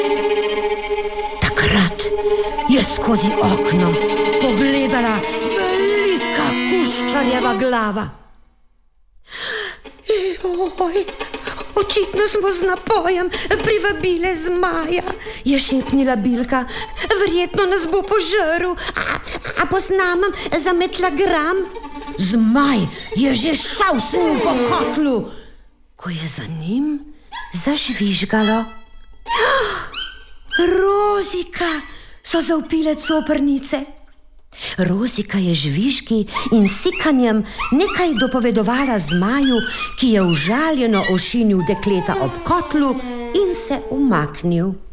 Takrat je skozi okno pogledala velika kuščarjeva glava. Joj, očitno smo z napojem privabile zmaja, je šepnila Bilka. Verjetno nas bo požrl, a posnamem zametla gram. Zmaj je že šavsnil po kotlu, ko je za njim zažvižgalo. Rozika, so zavpile coprnice. Rozika je žvižgi in sikanjem nekaj dopovedovala zmaju, ki je užaljeno ošinil dekleta ob kotlu in se umaknil.